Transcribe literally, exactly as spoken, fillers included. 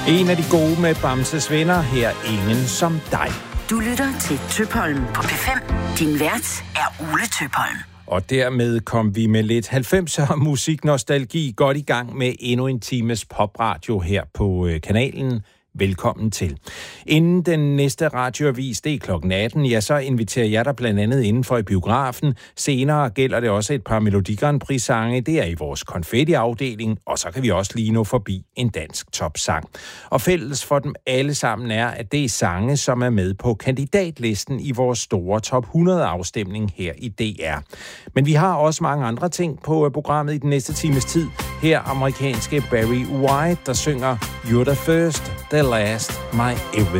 En af de gode med Bamses venner, her Ingen som dig. Du lytter til Tøpholm på P fem. Din vært er Ole Tøpholm. Og dermed kom vi med lidt halvfemser musiknostalgi godt i gang med endnu en times popradio her på kanalen. Velkommen til. Inden den næste radioavis, det er klokken atten, ja, så inviterer jeg dig blandt andet indenfor i biografen. Senere gælder det også et par Melodi Grand Prix-sange. Det er i vores konfetti-afdeling, og så kan vi også lige nå forbi en dansk topsang. Og fælles for dem alle sammen er, at det er sange, som er med på kandidatlisten i vores store top hundrede-afstemning her i D R. Men vi har også mange andre ting på programmet i den næste times tid. Her amerikanske Barry White, der synger You're the First, the Last, My Everything.